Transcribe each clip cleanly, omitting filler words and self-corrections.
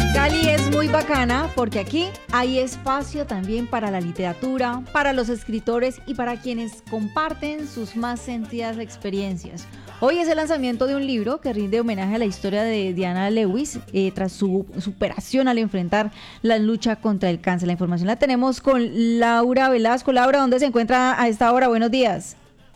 Cali es muy bacana porque aquí hay espacio también para la literatura, para los escritores y para quienes comparten sus más sentidas experiencias. Hoy es el lanzamiento de un libro que rinde homenaje a la historia de Diana Lewis tras su superación al enfrentar la lucha contra el cáncer. La información la tenemos con Laura Velasco. Laura, ¿dónde se encuentra a esta hora? Buenos días.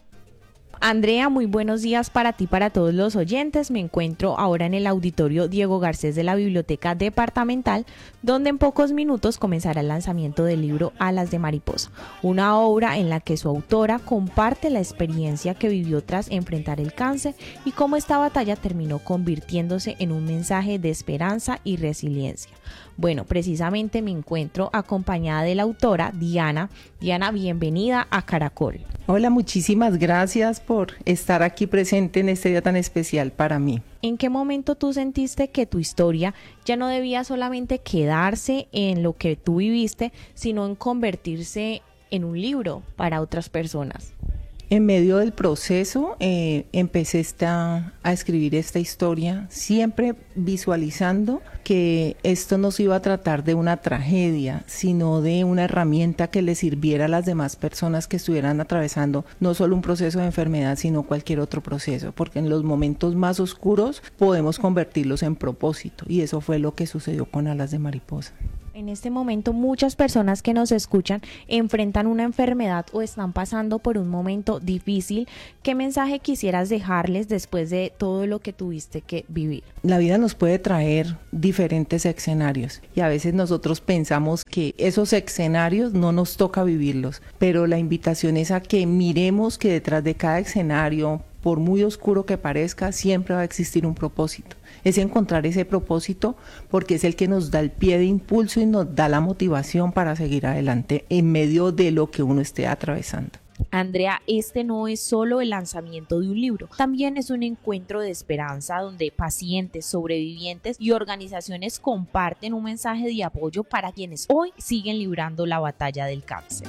Andrea, muy buenos días para ti, para todos los oyentes. Me encuentro ahora en el auditorio Diego Garcés de la Biblioteca Departamental, donde en pocos minutos comenzará el lanzamiento del libro Alas de Mariposa, una obra en la que su autora comparte la experiencia que vivió tras enfrentar el cáncer y cómo esta batalla terminó convirtiéndose en un mensaje de esperanza y resiliencia. Bueno, precisamente me encuentro acompañada de la autora, Diana. Diana, bienvenida a Caracol. Hola, muchísimas gracias por estar aquí presente en este día tan especial para mí. ¿En qué momento tú sentiste que tu historia ya no debía solamente quedarse en lo que tú viviste, sino en convertirse en un libro para otras personas? En medio del proceso empecé a escribir esta historia, siempre visualizando que esto no se iba a tratar de una tragedia, sino de una herramienta que le sirviera a las demás personas que estuvieran atravesando no solo un proceso de enfermedad, sino cualquier otro proceso, porque en los momentos más oscuros podemos convertirlos en propósito, y eso fue lo que sucedió con Alas de Mariposa. En este momento muchas personas que nos escuchan enfrentan una enfermedad o están pasando por un momento difícil. ¿Qué mensaje quisieras dejarles después de todo lo que tuviste que vivir? La vida nos puede traer diferentes escenarios y a veces nosotros pensamos que esos escenarios no nos toca vivirlos, pero la invitación es a que miremos que detrás de cada escenario, por muy oscuro que parezca, siempre va a existir un propósito. Es encontrar ese propósito porque es el que nos da el pie de impulso y nos da la motivación para seguir adelante en medio de lo que uno esté atravesando. Andrea, este no es solo el lanzamiento de un libro, también es un encuentro de esperanza donde pacientes, sobrevivientes y organizaciones comparten un mensaje de apoyo para quienes hoy siguen librando la batalla del cáncer.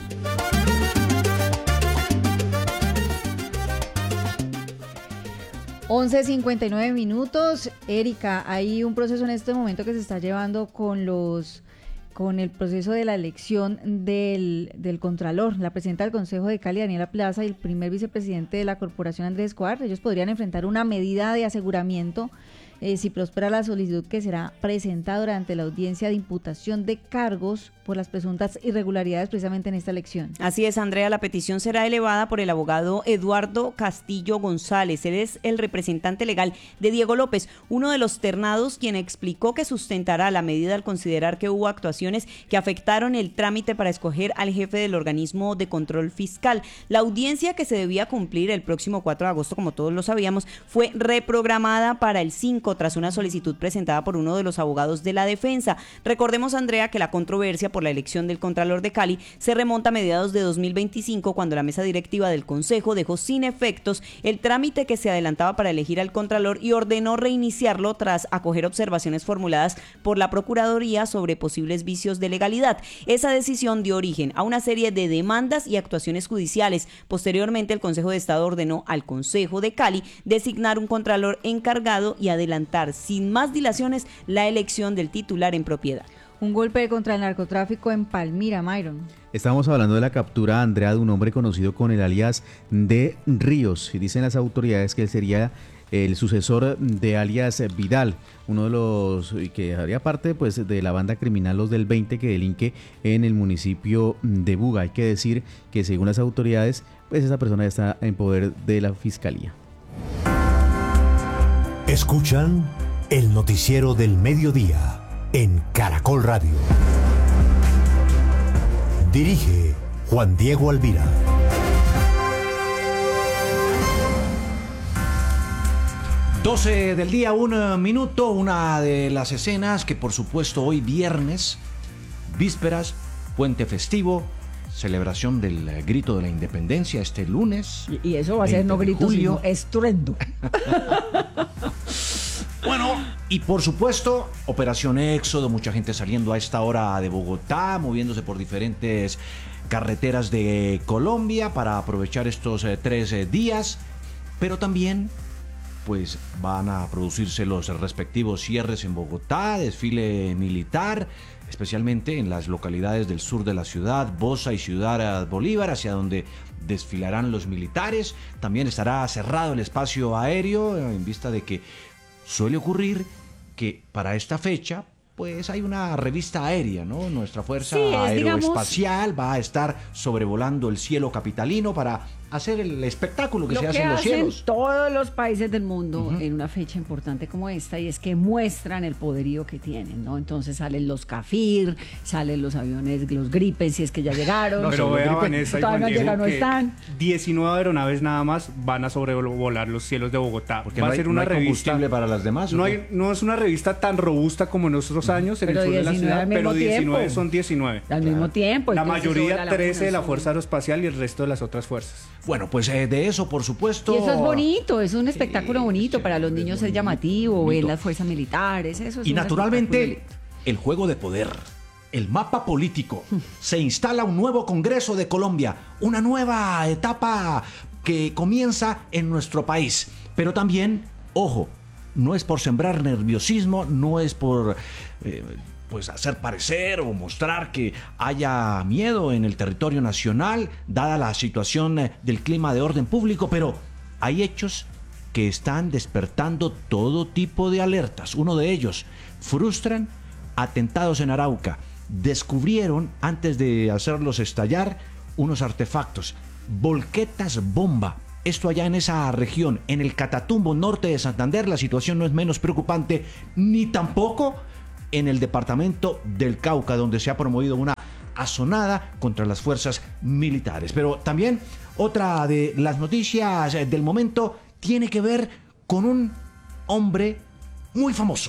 11:59. Erika, hay un proceso en este momento que se está llevando con el proceso de la elección del Contralor. La presidenta del Consejo de Cali, Daniela Plaza, y el primer vicepresidente de la corporación, Andrés Escobar, ellos podrían enfrentar una medida de aseguramiento si prospera la solicitud que será presentada durante la audiencia de imputación de cargos por las presuntas irregularidades precisamente en esta elección. Así es, Andrea, la petición será elevada por el abogado Eduardo Castillo González. Él es el representante legal de Diego López, uno de los ternados, quien explicó que sustentará la medida al considerar que hubo actuaciones que afectaron el trámite para escoger al jefe del organismo de control fiscal. La audiencia, que se debía cumplir el próximo 4 de agosto, como todos lo sabíamos, fue reprogramada para el 5 tras una solicitud presentada por uno de los abogados de la defensa. Recordemos, Andrea, que la controversia por la elección del Contralor de Cali se remonta a mediados de 2025, cuando la mesa directiva del Consejo dejó sin efectos el trámite que se adelantaba para elegir al Contralor y ordenó reiniciarlo tras acoger observaciones formuladas por la Procuraduría sobre posibles vicios de legalidad. Esa decisión dio origen a una serie de demandas y actuaciones judiciales. Posteriormente, el Consejo de Estado ordenó al Consejo de Cali designar un Contralor encargado y adelantar sin más dilaciones la elección del titular en propiedad. Un golpe contra el narcotráfico en Palmira, Myron. Estamos hablando de la captura, Andrea, de un hombre conocido con el alias de Ríos. Y dicen las autoridades que él sería el sucesor de alias Vidal, uno de los que haría parte pues de la banda criminal Los del 20, que delinque en el municipio de Buga. Hay que decir que según las autoridades, pues esa persona está en poder de la fiscalía. Escuchan el noticiero del mediodía en Caracol Radio. Dirige Juan Diego Alvira. 12 del día, 1 minuto, una de las escenas que por supuesto hoy viernes, vísperas, puente festivo, celebración del grito de la independencia este lunes. Y eso va a ser no grito, sino estruendo. Bueno, y por supuesto, Operación Éxodo, mucha gente saliendo a esta hora de Bogotá, moviéndose por diferentes carreteras de Colombia para aprovechar estos 3 días, pero también pues van a producirse los respectivos cierres en Bogotá, desfile militar, especialmente en las localidades del sur de la ciudad, Bosa y Ciudad Bolívar, hacia donde desfilarán los militares. También estará cerrado el espacio aéreo en vista de que suele ocurrir que para esta fecha pues hay una revista aérea, ¿no? Nuestra Fuerza Aeroespacial va a estar sobrevolando el cielo capitalino para hacer el espectáculo que se hace en los cielos. Todos los países del mundo en una fecha importante como esta, y es que muestran el poderío que tienen, ¿no? Entonces salen los Cafir, salen los aviones, los Gripes, si es que ya llegaron. No, pero vea, Vanessa, todavía no llegan, no están. 19 aeronaves nada más van a sobrevolar los cielos de Bogotá. Porque va a ser una revista combustible para las demás. No es una revista tan robusta como en otros años en el sur de la ciudad, pero 19 son 19. Al mismo tiempo. La mayoría 13 de la Fuerza Aeroespacial y el resto de las otras fuerzas. Bueno, pues de eso, por supuesto. Y eso es bonito, es un espectáculo bonito. Para los niños es llamativo, ver las fuerzas militares, eso es. Y naturalmente, el juego de poder, el mapa político. Se instala un nuevo Congreso de Colombia, una nueva etapa que comienza en nuestro país. Pero también, ojo, no es por sembrar nerviosismo, no es por pues hacer parecer o mostrar que haya miedo en el territorio nacional, dada la situación del clima de orden público, pero hay hechos que están despertando todo tipo de alertas. Uno de ellos, frustran atentados en Arauca. Descubrieron, antes de hacerlos estallar, unos artefactos, volquetas bomba. Esto allá en esa región, en el Catatumbo norte de Santander, la situación no es menos preocupante, ni tampoco en el departamento del Cauca, donde se ha promovido una asonada contra las fuerzas militares. Pero también otra de las noticias del momento tiene que ver con un hombre muy famoso.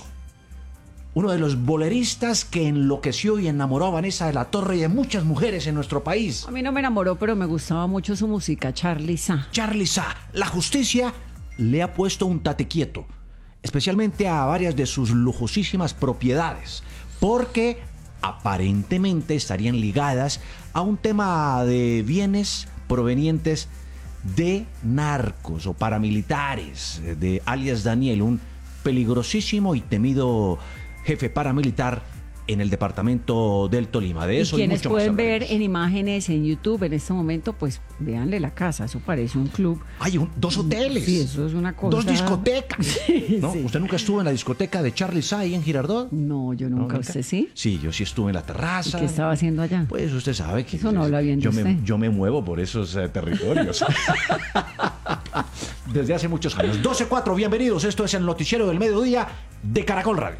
Uno de los boleristas que enloqueció y enamoró a Vanessa de la Torre y a muchas mujeres en nuestro país. A mí no me enamoró, pero me gustaba mucho su música, Charly Sa. Charly Sa. La justicia le ha puesto un tate quieto, especialmente a varias de sus lujosísimas propiedades, porque aparentemente estarían ligadas a un tema de bienes provenientes de narcos o paramilitares, de alias Daniel, un peligrosísimo y temido jefe paramilitar en el departamento del Tolima. De eso y quienes pueden ver en imágenes en YouTube en este momento, pues véanle la casa, eso parece un club. Hay dos hoteles. Sí, eso es una cosa. 2 discotecas. Sí, ¿No? sí. ¿Usted nunca estuvo en la discoteca de Charly Sa ahí en Girardot? No, yo nunca. ¿Usted sí? Sí, yo sí estuve en la terraza. ¿Y qué estaba haciendo allá? Pues usted sabe que eso no habla bien de usted. Yo me muevo por esos territorios. Desde hace muchos años. 12:04, bienvenidos. Esto es el noticiero del mediodía de Caracol Radio.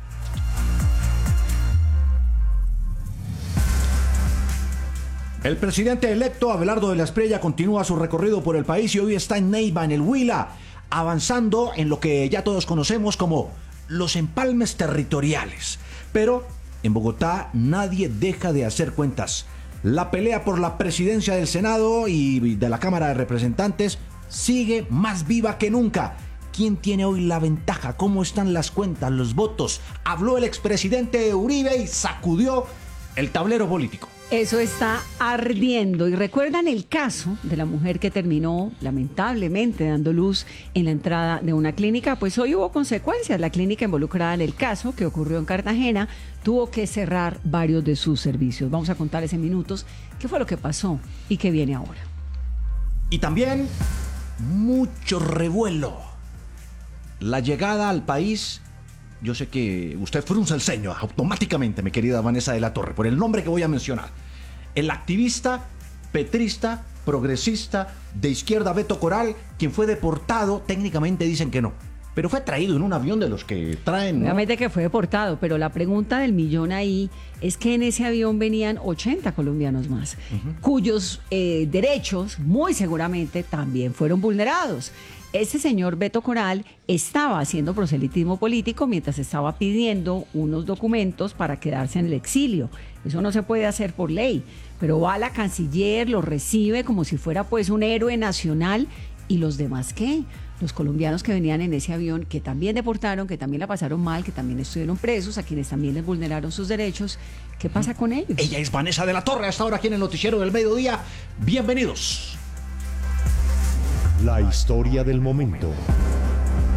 El presidente electo Abelardo de la Espriella continúa su recorrido por el país y hoy está en Neiva, en el Huila, avanzando en lo que ya todos conocemos como los empalmes territoriales. Pero en Bogotá nadie deja de hacer cuentas. La pelea por la presidencia del Senado y de la Cámara de Representantes sigue más viva que nunca. ¿Quién tiene hoy la ventaja? ¿Cómo están las cuentas, los votos? Habló el expresidente Uribe y sacudió el tablero político. Eso está ardiendo. Y recuerdan el caso de la mujer que terminó lamentablemente dando luz en la entrada de una clínica. Pues hoy hubo consecuencias. La clínica involucrada en el caso que ocurrió en Cartagena tuvo que cerrar varios de sus servicios. Vamos a contarles en minutos qué fue lo que pasó y qué viene ahora. Y también mucho revuelo. La llegada al país. Yo sé que usted frunce el ceño automáticamente, mi querida Vanessa de la Torre, por el nombre que voy a mencionar. El activista, petrista, progresista, de izquierda Beto Coral, quien fue deportado, técnicamente dicen que no, pero fue traído en un avión de los que traen, ¿no? Obviamente que fue deportado, pero la pregunta del millón ahí es que en ese avión venían 80 colombianos más, cuyos derechos muy seguramente también fueron vulnerados. Ese señor Beto Coral estaba haciendo proselitismo político mientras estaba pidiendo unos documentos para quedarse en el exilio. Eso no se puede hacer por ley, pero va la canciller, lo recibe como si fuera pues un héroe nacional. ¿Y los demás qué? Los colombianos que venían en ese avión, que también deportaron, que también la pasaron mal, que también estuvieron presos, a quienes también les vulneraron sus derechos. ¿Qué pasa con ellos? Ella es Vanessa de la Torre, hasta ahora aquí en el noticiero del mediodía. Bienvenidos. La historia del momento.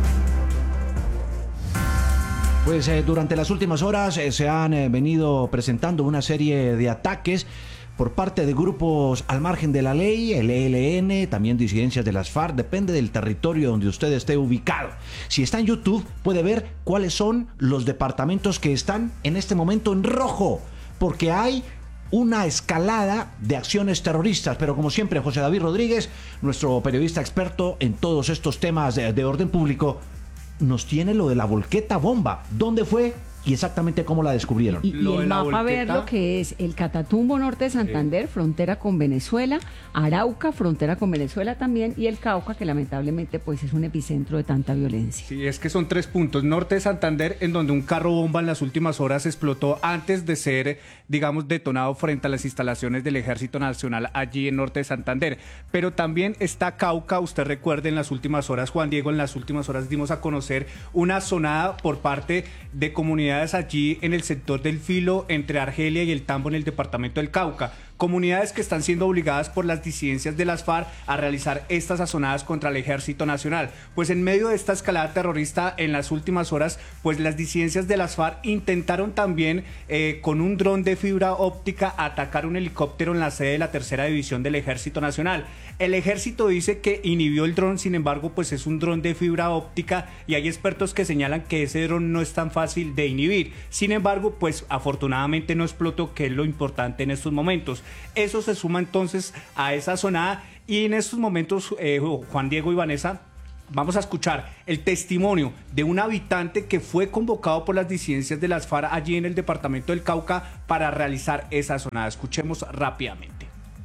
Pues durante las últimas horas se han venido presentando una serie de ataques por parte de grupos al margen de la ley, el ELN, también disidencias de las FARC, depende del territorio donde usted esté ubicado. Si está en YouTube, puede ver cuáles son los departamentos que están en este momento en rojo, porque hay una escalada de acciones terroristas. Pero como siempre, José David Rodríguez, nuestro periodista experto en todos estos temas de orden público, nos tiene lo de la volqueta bomba. ¿Dónde fue y exactamente cómo la descubrieron? Y el mapa, ver lo que es el Catatumbo norte de Santander, frontera con Venezuela, Arauca, frontera con Venezuela también, y el Cauca, que lamentablemente pues es un epicentro de tanta violencia. Sí, es que son 3 puntos. Norte de Santander, en donde un carro bomba en las últimas horas explotó antes de ser, digamos, detonado frente a las instalaciones del Ejército Nacional allí en Norte de Santander. Pero también está Cauca. Usted recuerde, en las últimas horas, Juan Diego, en las últimas horas dimos a conocer una sonada por parte de comunidades allí en el sector del Filo, entre Argelia y el Tambo, en el departamento del Cauca. Comunidades que están siendo obligadas por las disidencias de las FARC a realizar estas azonadas contra el Ejército Nacional. Pues en medio de esta escalada terrorista en las últimas horas, pues las disidencias de las FARC intentaron también con un dron de fibra óptica atacar un helicóptero en la sede de la 3ª División del Ejército Nacional. El ejército dice que inhibió el dron, sin embargo, pues es un dron de fibra óptica y hay expertos que señalan que ese dron no es tan fácil de inhibir. Sin embargo, pues afortunadamente no explotó, que es lo importante en estos momentos. Eso se suma entonces a esa sonada y en estos momentos, Juan Diego y Vanessa, vamos a escuchar el testimonio de un habitante que fue convocado por las disidencias de las FARC allí en el departamento del Cauca para realizar esa sonada. Escuchemos rápidamente.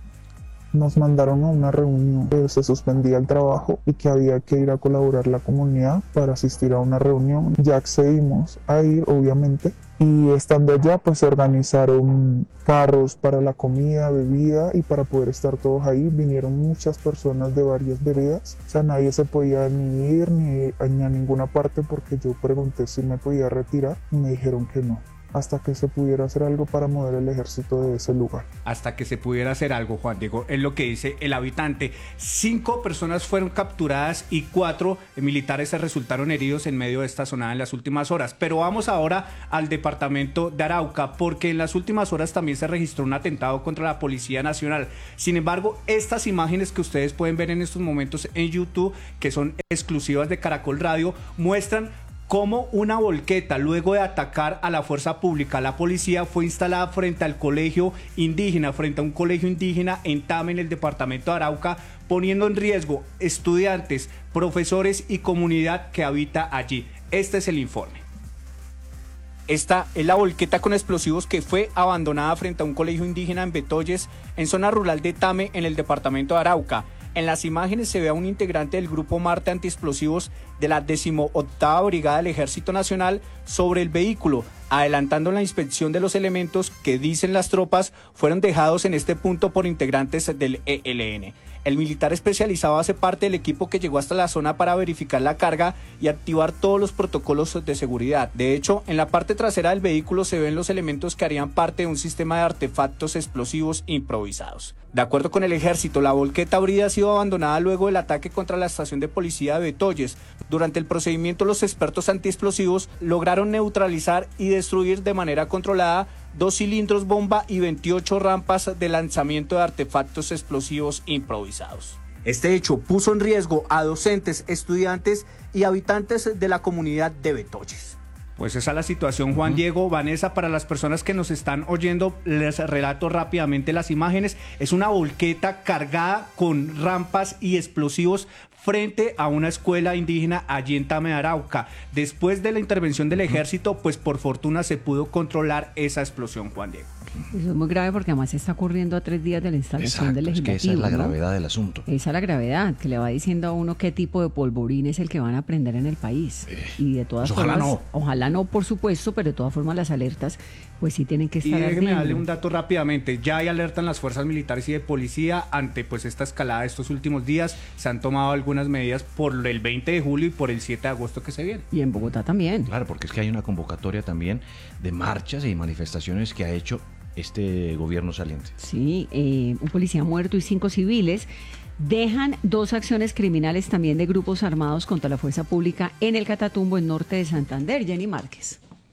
Nos mandaron a una reunión que se suspendía el trabajo y que había que ir a colaborar la comunidad para asistir a una reunión. Ya accedimos a ir, obviamente, y estando allá pues se organizaron carros para la comida, bebida, y para poder estar todos ahí vinieron muchas personas de varias veredas. O sea, nadie se podía ni ir ni a ninguna parte, porque yo pregunté si me podía retirar y me dijeron que no, hasta que se pudiera hacer algo para mover el ejército de ese lugar. Hasta que se pudiera hacer algo, Juan Diego, es lo que dice el habitante. 5 personas fueron capturadas y 4 militares se resultaron heridos en medio de esta sonada en las últimas horas. Pero vamos ahora al departamento de Arauca, porque en las últimas horas también se registró un atentado contra la Policía Nacional. Sin embargo, estas imágenes que ustedes pueden ver en estos momentos en YouTube, que son exclusivas de Caracol Radio, muestran cómo una volqueta, luego de atacar a la fuerza pública, la policía, fue instalada frente al colegio indígena, frente a un colegio indígena en Tame, en el departamento de Arauca, poniendo en riesgo estudiantes, profesores y comunidad que habita allí. Este es el informe. Esta es la volqueta con explosivos que fue abandonada frente a un colegio indígena en Betolles, en zona rural de Tame, en el departamento de Arauca. En las imágenes se ve a un integrante del Grupo Marte Antiexplosivos de la 18ª Brigada del Ejército Nacional sobre el vehículo, adelantando la inspección de los elementos que, dicen las tropas, fueron dejados en este punto por integrantes del ELN. El militar especializado hace parte del equipo que llegó hasta la zona para verificar la carga y activar todos los protocolos de seguridad. De hecho, en la parte trasera del vehículo se ven los elementos que harían parte de un sistema de artefactos explosivos improvisados. De acuerdo con el ejército, la volqueta habría sido abandonada luego del ataque contra la estación de policía de Betolles. Durante el procedimiento, los expertos antiexplosivos lograron neutralizar y destruir de manera controlada 2 cilindros bomba y 28 rampas de lanzamiento de artefactos explosivos improvisados. Este hecho puso en riesgo a docentes, estudiantes y habitantes de la comunidad de Betolles. Pues esa es la situación, Juan Diego. Vanessa, para las personas que nos están oyendo, les relato rápidamente las imágenes. Es una volqueta cargada con rampas y explosivos frente a una escuela indígena allí en Tame, Arauca. Después de la intervención del ejército, pues por fortuna se pudo controlar esa explosión, Juan Diego. Eso es muy grave porque además se está ocurriendo a 3 días de la instalación del legislativo. Es que esa es la gravedad del asunto. Esa es la gravedad, que le va diciendo a uno qué tipo de polvorín es el que van a prender en el país. Y de todas formas, ojalá no, por supuesto, pero de todas formas las alertas pues sí tienen que estar ardiendo. Y déjeme darle un dato rápidamente. Ya hay alerta en las fuerzas militares y de policía ante pues esta escalada de estos últimos días. Se han tomado algunas medidas por el 20 de julio y por el 7 de agosto que se viene. Y en Bogotá también. Claro, porque es que hay una convocatoria también de marchas y manifestaciones que ha hecho este gobierno saliente. Sí, un policía muerto y 5 civiles. Dejan 2 acciones criminales también de grupos armados contra la fuerza pública en el Catatumbo, en norte de Santander. Jenny Márquez.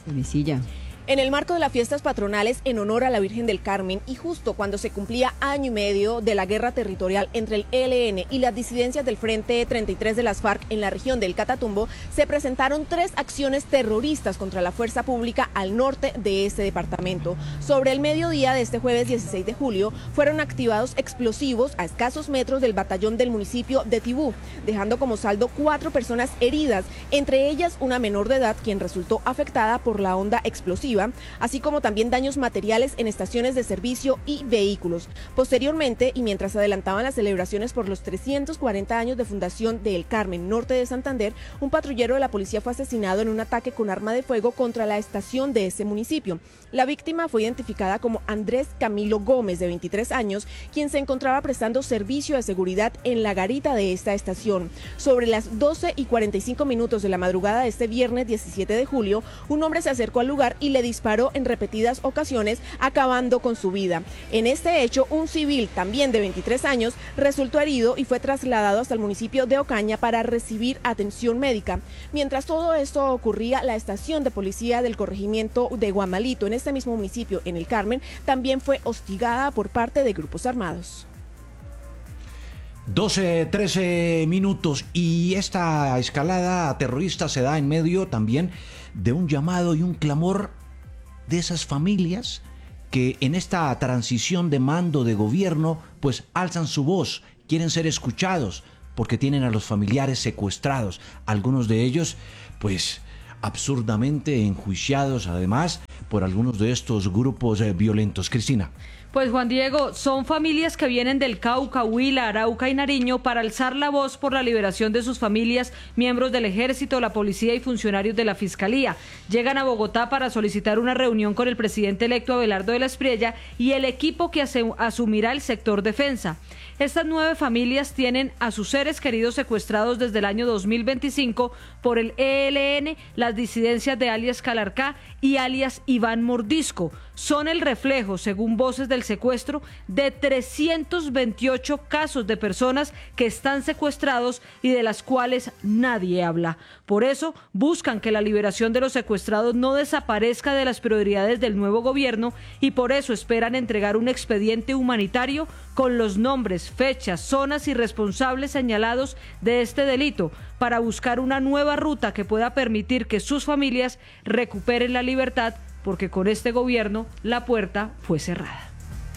Mesilla. En el marco de las fiestas patronales en honor a la Virgen del Carmen y justo cuando se cumplía año y medio de la guerra territorial entre el ELN y las disidencias del Frente 33 de las FARC en la región del Catatumbo, se presentaron 3 acciones terroristas contra la fuerza pública al norte de este departamento. Sobre el mediodía de este jueves 16 de julio fueron activados explosivos a escasos metros del batallón del municipio de Tibú, dejando como saldo 4 personas heridas, entre ellas una menor de edad quien resultó afectada por la onda explosiva, así como también daños materiales en estaciones de servicio y vehículos. Posteriormente, y mientras se adelantaban las celebraciones por los 340 años de fundación de El Carmen, norte de Santander, un patrullero de la policía fue asesinado en un ataque con arma de fuego contra la estación de ese municipio. La víctima fue identificada como Andrés Camilo Gómez, de 23 años, quien se encontraba prestando servicio de seguridad en la garita de esta estación. Sobre las 12:45 de la madrugada de este viernes 17 de julio, un hombre se acercó al lugar y le disparó en repetidas ocasiones, acabando con su vida. En este hecho, un civil, también de 23 años, resultó herido y fue trasladado hasta el municipio de Ocaña para recibir atención médica. Mientras todo esto ocurría, la estación de policía del corregimiento de Guamalito, en este mismo municipio, en El Carmen, también fue hostigada por parte de grupos armados. 13 minutos y esta escalada terrorista se da en medio también de un llamado y un clamor de esas familias que en esta transición de mando de gobierno pues alzan su voz, quieren ser escuchados porque tienen a los familiares secuestrados, algunos de ellos pues absurdamente enjuiciados además por algunos de estos grupos violentos. Cristina. Pues Juan Diego, son familias que vienen del Cauca, Huila, Arauca y Nariño para alzar la voz por la liberación de sus familias, miembros del Ejército, la Policía y funcionarios de la Fiscalía. Llegan a Bogotá para solicitar una reunión con el presidente electo Abelardo de la Espriella y el equipo que asumirá el sector defensa. Estas 9 familias tienen a sus seres queridos secuestrados desde el año 2025 por el ELN, las disidencias de alias Calarcá y alias Iván Mordisco. Son el reflejo, según voces del secuestro, de 328 casos de personas que están secuestrados y de las cuales nadie habla. Por eso buscan que la liberación de los secuestrados no desaparezca de las prioridades del nuevo gobierno y por eso esperan entregar un expediente humanitario con los nombres, fechas, zonas y responsables señalados de este delito para buscar una nueva ruta que pueda permitir que sus familias recuperen la libertad, porque con este gobierno la puerta fue cerrada.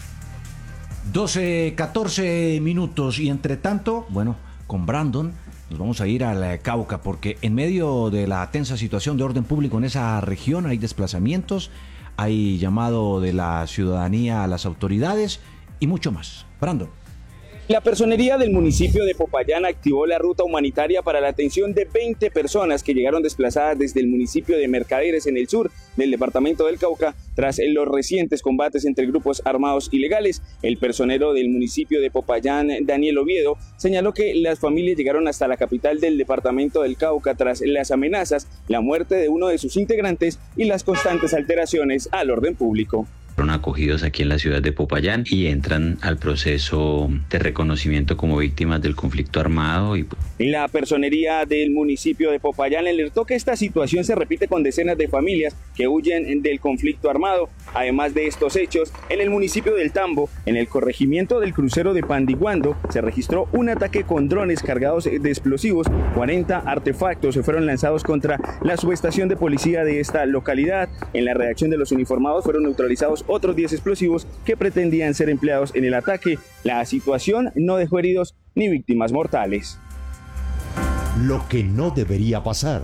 14 minutos y entre tanto, bueno, con Brandon nos vamos a ir al Cauca porque en medio de la tensa situación de orden público en esa región hay desplazamientos, hay llamado de la ciudadanía a las autoridades y mucho más. Brandon. La personería del municipio de Popayán activó la ruta humanitaria para la atención de 20 personas que llegaron desplazadas desde el municipio de Mercaderes en el sur del departamento del Cauca tras los recientes combates entre grupos armados ilegales. El personero del municipio de Popayán, Daniel Oviedo, señaló que las familias llegaron hasta la capital del departamento del Cauca tras las amenazas, la muerte de uno de sus integrantes y las constantes alteraciones al orden público. Fueron acogidos aquí en la ciudad de Popayán y entran al proceso de reconocimiento como víctimas del conflicto armado. La personería del municipio de Popayán alertó que esta situación se repite con decenas de familias que huyen del conflicto armado. Además de estos hechos, en el municipio del Tambo, en el corregimiento del crucero de Pandiguando, se registró un ataque con drones cargados de explosivos. 40 artefactos se fueron lanzados contra la subestación de policía de esta localidad. En la reacción de los uniformados fueron neutralizados otros 10 explosivos que pretendían ser empleados en el ataque. La situación no dejó heridos ni víctimas mortales. Lo que no debería pasar.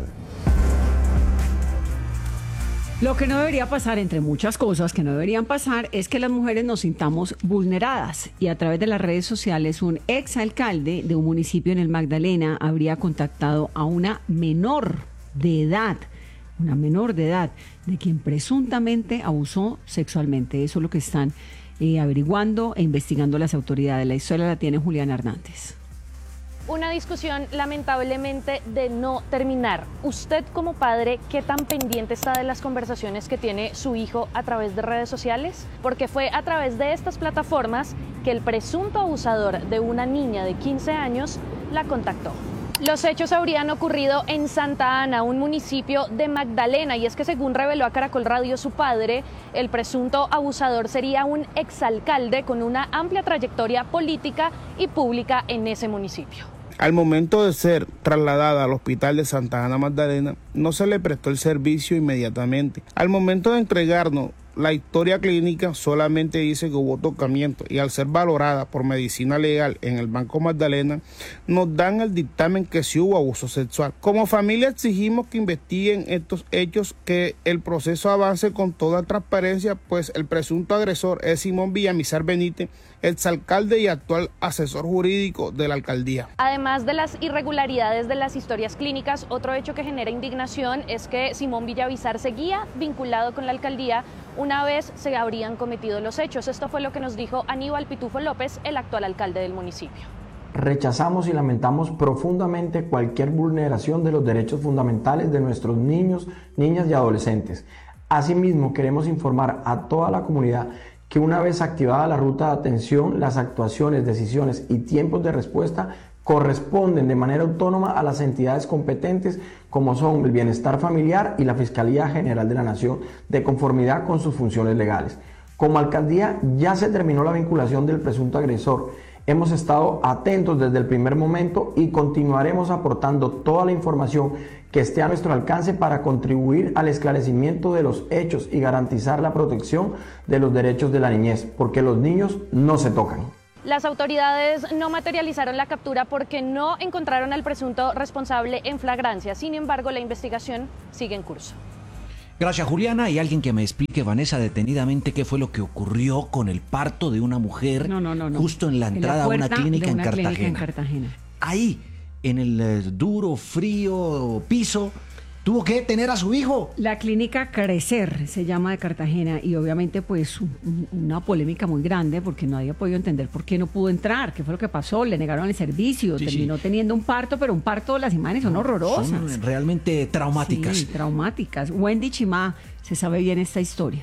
Lo que no debería pasar, entre muchas cosas que no deberían pasar, es que las mujeres nos sintamos vulneradas. Y a través de las redes sociales, un exalcalde de un municipio en el Magdalena habría contactado a una menor de edad, de quien presuntamente abusó sexualmente. Eso es lo que están averiguando e investigando las autoridades. La historia la tiene Juliana Hernández. Una discusión lamentablemente de no terminar. Usted como padre, ¿qué tan pendiente está de las conversaciones que tiene su hijo a través de redes sociales? Porque fue a través de estas plataformas que el presunto abusador de una niña de 15 años la contactó. Los hechos habrían ocurrido en Santa Ana, un municipio de Magdalena, y es que según reveló a Caracol Radio su padre, el presunto abusador sería un exalcalde con una amplia trayectoria política y pública en ese municipio. Al momento de ser trasladada al hospital de Santa Ana Magdalena, no se le prestó el servicio inmediatamente. Al momento de entregarnos la historia clínica, solamente dice que hubo tocamiento, y al ser valorada por medicina legal en el Banco Magdalena, nos dan el dictamen que sí hubo abuso sexual. Como familia exigimos que investiguen estos hechos, que el proceso avance con toda transparencia, pues el presunto agresor es Simón Villamizar Benítez, exalcalde y actual asesor jurídico de la alcaldía. Además de las irregularidades de las historias clínicas, otro hecho que genera indignación es que Simón Villamizar seguía vinculado con la alcaldía una vez se habrían cometido los hechos. Esto fue lo que nos dijo Aníbal Pitufo López, el actual alcalde del municipio. Rechazamos y lamentamos profundamente cualquier vulneración de los derechos fundamentales de nuestros niños, niñas y adolescentes. Asimismo, queremos informar a toda la comunidad que una vez activada la ruta de atención, las actuaciones, decisiones y tiempos de respuesta corresponden de manera autónoma a las entidades competentes como son el Bienestar Familiar y la Fiscalía General de la Nación, de conformidad con sus funciones legales. Como alcaldía ya se terminó la vinculación del presunto agresor. Hemos estado atentos desde el primer momento y continuaremos aportando toda la información que esté a nuestro alcance para contribuir al esclarecimiento de los hechos y garantizar la protección de los derechos de la niñez, porque los niños no se tocan. Las autoridades no materializaron la captura porque no encontraron al presunto responsable en flagrancia. Sin embargo, la investigación sigue en curso. Gracias, Juliana. Y alguien que me explique, Vanessa, detenidamente qué fue lo que ocurrió con el parto de una mujer justo en la entrada a una clínica en Cartagena. Ahí, en el duro, frío piso, tuvo que tener a su hijo. La clínica Crecer se llama, de Cartagena, y obviamente pues una polémica muy grande porque nadie ha podido entender por qué no pudo entrar, qué fue lo que pasó, le negaron el servicio, terminó teniendo un parto, pero un parto, las imágenes son horrorosas. Son realmente traumáticas. Sí, traumáticas. Wendy Chimá se sabe bien esta historia.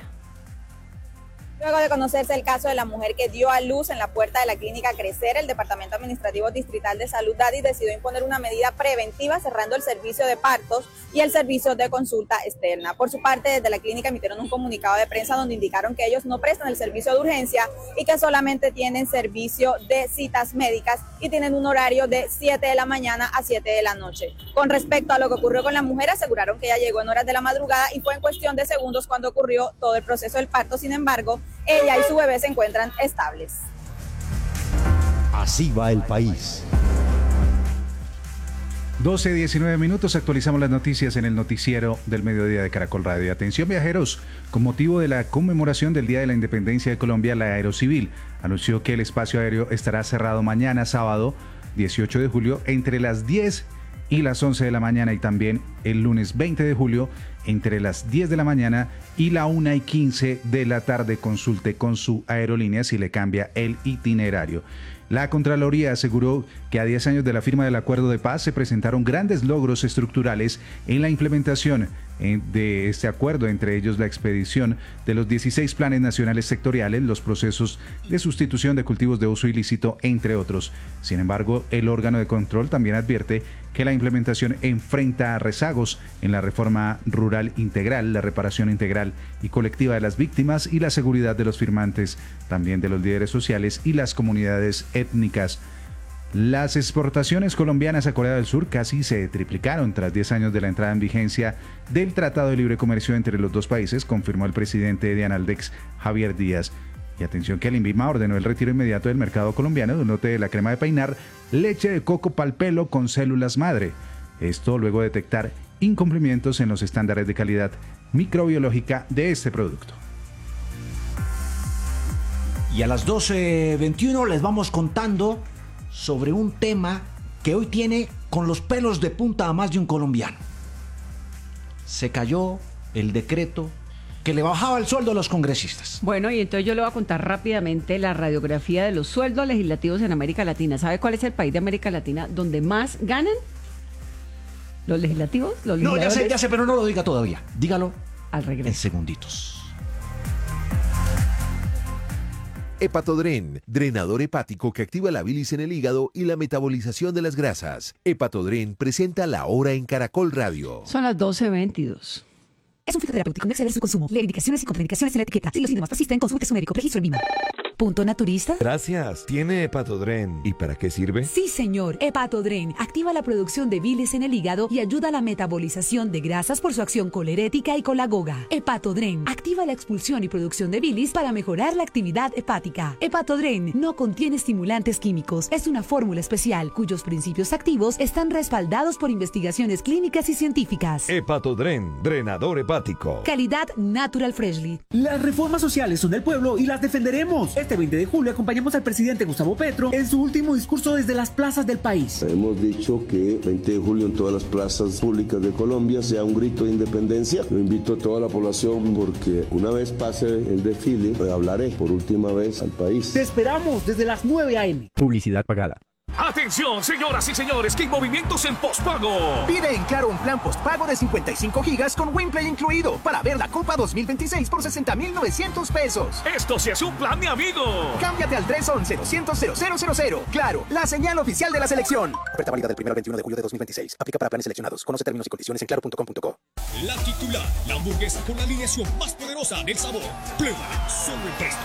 Luego de conocerse el caso de la mujer que dio a luz en la puerta de la clínica Crecer, el Departamento Administrativo Distrital de Salud DADI decidió imponer una medida preventiva cerrando el servicio de partos y el servicio de consulta externa. Por su parte, desde la clínica emitieron un comunicado de prensa donde indicaron que ellos no prestan el servicio de urgencia y que solamente tienen servicio de citas médicas y tienen un horario de 7 de la mañana a 7 de la noche. Con respecto a lo que ocurrió con la mujer, aseguraron que ella llegó en horas de la madrugada y fue en cuestión de segundos cuando ocurrió todo el proceso del parto. Sin embargo, ella y su bebé se encuentran estables. Así va el país. 12:19 minutos, actualizamos las noticias en el noticiero del mediodía de Caracol Radio. Atención viajeros, con motivo de la conmemoración del Día de la Independencia de Colombia, la Aerocivil anunció que el espacio aéreo estará cerrado mañana sábado 18 de julio entre las 10 y las 11 de la mañana y también el lunes 20 de julio entre las 10 de la mañana y la 1:15 de la tarde. Consulte con su aerolínea si le cambia el itinerario. La Contraloría aseguró que a 10 años de la firma del acuerdo de paz se presentaron grandes logros estructurales en la implementación de este acuerdo, entre ellos la expedición de los 16 planes nacionales sectoriales, los procesos de sustitución de cultivos de uso ilícito, entre otros. Sin embargo, el órgano de control también advierte que la implementación enfrenta rezagos en la reforma rural integral, la reparación integral y colectiva de las víctimas y la seguridad de los firmantes, también de los líderes sociales y las comunidades étnicas. Las exportaciones colombianas a Corea del Sur casi se triplicaron tras 10 años de la entrada en vigencia del Tratado de Libre Comercio entre los dos países, confirmó el presidente de Analdex, Javier Díaz. Y atención que el INVIMA ordenó el retiro inmediato del mercado colombiano de un lote de la crema de peinar, leche de coco pal pelo con células madre. Esto luego de detectar incumplimientos en los estándares de calidad microbiológica de este producto. Y a las 12:21 les vamos contando sobre un tema que hoy tiene con los pelos de punta a más de un colombiano. Se cayó el decreto que le bajaba el sueldo a los congresistas. Bueno, y entonces yo le voy a contar rápidamente la radiografía de los sueldos legislativos en América Latina. ¿Sabe cuál es el país de América Latina donde más ganan los legislativos? No, ya sé, pero no lo diga todavía. Dígalo al regreso. En segunditos. Hepatodren, drenador hepático que activa la bilis en el hígado y la metabolización de las grasas. Hepatodren presenta La Hora en Caracol Radio. Son las 12:22. Es un fitoterapéutico, no exceder su consumo. Lee indicaciones y contraindicaciones en la etiqueta. Si los síntomas persisten, consulte a su médico. Registro en Vima. ¿Punto naturista? Gracias. ¿Tiene Hepatodren? ¿Y para qué sirve? Sí, señor. Hepatodren activa la producción de bilis en el hígado y ayuda a la metabolización de grasas por su acción colerética y colagoga. Hepatodren activa la expulsión y producción de bilis para mejorar la actividad hepática. Hepatodren no contiene estimulantes químicos. Es una fórmula especial cuyos principios activos están respaldados por investigaciones clínicas y científicas. Hepatodren, drenador hepático. Calidad Natural Freshly. Las reformas sociales son del pueblo y las defenderemos. Este 20 de julio acompañamos al presidente Gustavo Petro en su último discurso desde las plazas del país. Hemos dicho que 20 de julio en todas las plazas públicas de Colombia sea un grito de independencia. Yo invito a toda la población porque una vez pase el desfile, hablaré por última vez al país. Te esperamos desde las 9 a.m. Publicidad pagada. Atención, señoras y señores, que hay movimientos en postpago. Pide en Claro un plan postpago de 55 gigas con WinPlay incluido para ver la Copa 2026 por 60,900 pesos. Esto sí es un plan, mi amigo. Cámbiate al 311-200-0000. Claro, la señal oficial de la selección. Oferta válida del 1 al 21 de julio de 2026. Aplica para planes seleccionados. Conoce términos y condiciones en claro.com.co. La titular, la hamburguesa con la alineación más poderosa del sabor. Prueba, solo el Presto.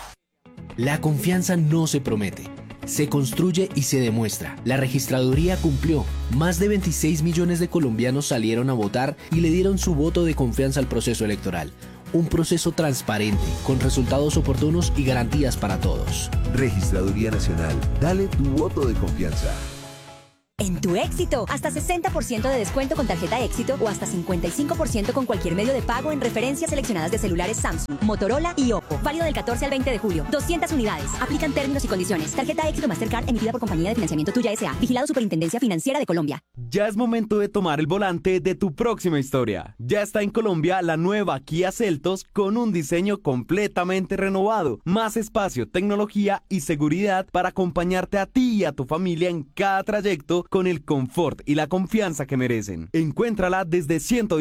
La confianza no se promete, se construye y se demuestra. La registraduría cumplió. Más de 26 millones de colombianos salieron a votar y le dieron su voto de confianza al proceso electoral. Un proceso transparente, con resultados oportunos y garantías para todos. Registraduría Nacional. Dale tu voto de confianza. En Tu Éxito, hasta 60% de descuento con tarjeta Éxito o hasta 55% con cualquier medio de pago en referencias seleccionadas de celulares Samsung, Motorola y Oppo. Válido del 14 al 20 de julio. 200 unidades. Aplican términos y condiciones. Tarjeta Éxito Mastercard emitida por Compañía de Financiamiento Tuya S.A. Vigilado Superintendencia Financiera de Colombia. Ya es momento de tomar el volante de tu próxima historia. Ya está en Colombia la nueva Kia Seltos con un diseño completamente renovado, más espacio, tecnología y seguridad para acompañarte a ti y a tu familia en cada trayecto con el confort y la confianza que merecen. Encuéntrala desde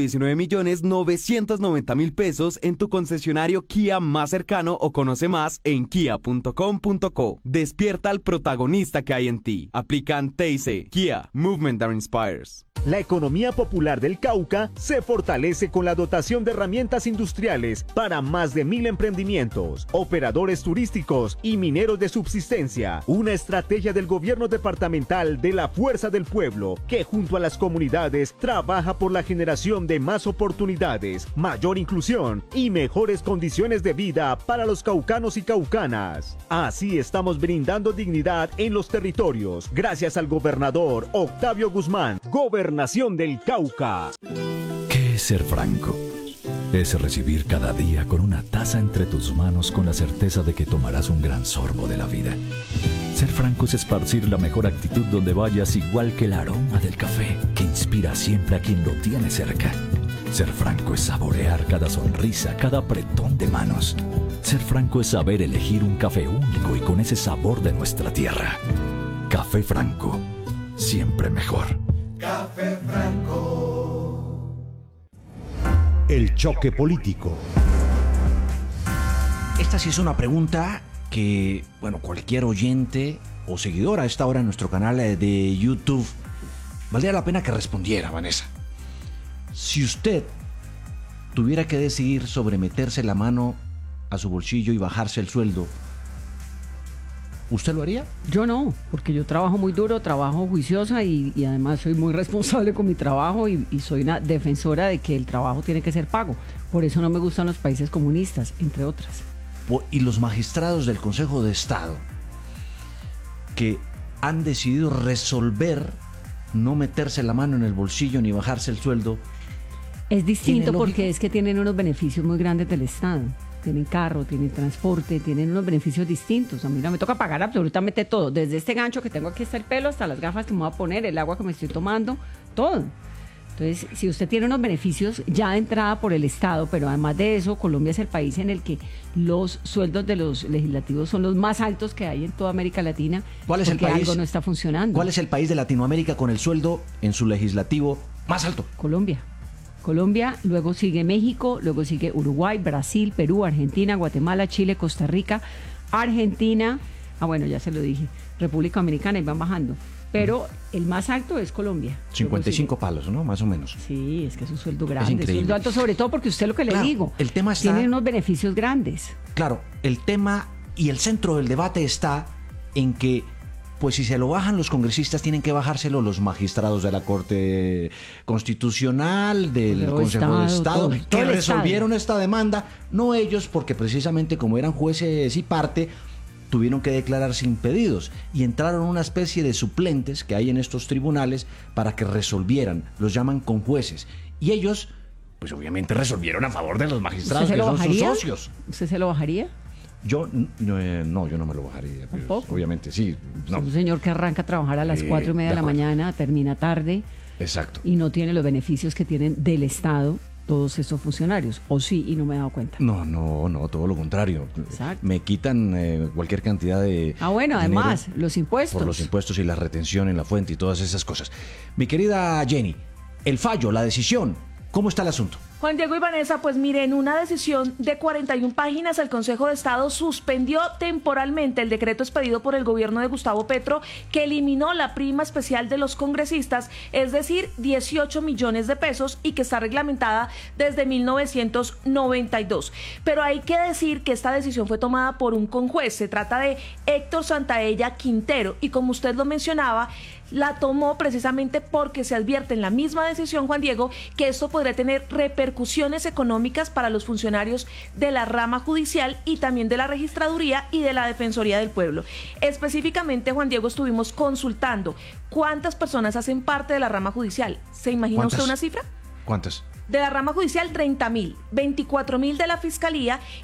119.990.000 pesos en tu concesionario Kia más cercano o conoce más en kia.com.co. Despierta al protagonista que hay en ti. Aplican TIC. Kia, Movement that Inspires. La economía popular del Cauca se fortalece con la dotación de herramientas industriales para más de 1.000 emprendimientos, operadores turísticos y mineros de subsistencia. Una estrategia del gobierno departamental de la Fuerza del Pueblo, que junto a las comunidades trabaja por la generación de más oportunidades, mayor inclusión y mejores condiciones de vida para los caucanos y caucanas. Así estamos brindando dignidad en los territorios, gracias al gobernador Octavio Guzmán, Gobernación del Cauca. ¿Qué es ser franco? Es recibir cada día con una taza entre tus manos con la certeza de que tomarás un gran sorbo de la vida. Ser franco es esparcir la mejor actitud donde vayas, igual que el aroma del café que inspira siempre a quien lo tiene cerca. Ser franco es saborear cada sonrisa, cada apretón de manos. Ser franco es saber elegir un café único y con ese sabor de nuestra tierra. Café Franco, siempre mejor. Café Franco. El choque político. Esta sí es una pregunta que, bueno, cualquier oyente o seguidor a esta hora en nuestro canal de YouTube, valdría la pena que respondiera, Vanessa. Si usted tuviera que decidir sobre meterse la mano a su bolsillo y bajarse el sueldo, ¿usted lo haría? Yo no, porque yo trabajo muy duro, trabajo juiciosa y además soy muy responsable con mi trabajo y soy una defensora de que el trabajo tiene que ser pago. Por eso no me gustan los países comunistas, entre otras. Y los magistrados del Consejo de Estado que han decidido resolver no meterse la mano en el bolsillo ni bajarse el sueldo. Es distinto porque es que tienen unos beneficios muy grandes del Estado. Tienen carro, tienen transporte, tienen unos beneficios distintos. A mí no me toca pagar absolutamente todo. Desde este gancho que tengo aquí hasta el pelo, hasta las gafas que me voy a poner, el agua que me estoy tomando, todo. Entonces, si usted tiene unos beneficios ya de entrada por el Estado, pero además de eso, Colombia es el país en el que los sueldos de los legislativos son los más altos que hay en toda América Latina. ¿Cuál es el país? Algo no está funcionando. ¿Cuál es el país de Latinoamérica con el sueldo en su legislativo más alto? Colombia, luego sigue México, luego sigue Uruguay, Brasil, Perú, Argentina, Guatemala, Chile, Costa Rica. Argentina, bueno, ya se lo dije, República Dominicana, y van bajando. Pero el más alto es Colombia. 55 palos, ¿no? Más o menos. Sí, es que es un sueldo grande, increíble. sueldo alto, sobre todo porque usted lo que le digo, el tema está, tiene unos beneficios grandes. Claro, el tema y el centro del debate está en que, pues si se lo bajan los congresistas, tienen que bajárselo los magistrados de la Corte Constitucional, del Consejo de Estado, que resolvieron esta demanda, no ellos, porque precisamente como eran jueces y parte, tuvieron que declararse impedidos y entraron una especie de suplentes que hay en estos tribunales para que resolvieran, los llaman conjueces, y ellos, pues obviamente resolvieron a favor de los magistrados, que son sus socios. ¿Usted se lo bajaría? Yo no me lo bajaría. Pues, obviamente, sí. No. Es un señor que arranca a trabajar a las 4:30 de la mañana, termina tarde. Exacto. Y no tiene los beneficios que tienen del Estado todos esos funcionarios. ¿O sí? Y no me he dado cuenta. No, todo lo contrario. Exacto. Me quitan cualquier cantidad de... bueno, además, los impuestos. Por los impuestos y la retención en la fuente y todas esas cosas. Mi querida Jenny, el fallo, la decisión, ¿cómo está el asunto? Juan Diego y Vanessa, pues mire, en una decisión de 41 páginas, el Consejo de Estado suspendió temporalmente el decreto expedido por el gobierno de Gustavo Petro que eliminó la prima especial de los congresistas, es decir, 18 millones de pesos, y que está reglamentada desde 1992. Pero hay que decir que esta decisión fue tomada por un conjuez. Se trata de Héctor Santaella Quintero, y como usted lo mencionaba, la tomó precisamente porque se advierte en la misma decisión, Juan Diego, que esto podría tener repercusiones económicas para los funcionarios de la rama judicial y también de la registraduría y de la Defensoría del Pueblo. Específicamente, Juan Diego, estuvimos consultando cuántas personas hacen parte de la rama judicial. ¿Se imagina usted una cifra? ¿Cuántas? De la rama judicial, 30.000, 24.000 de la Fiscalía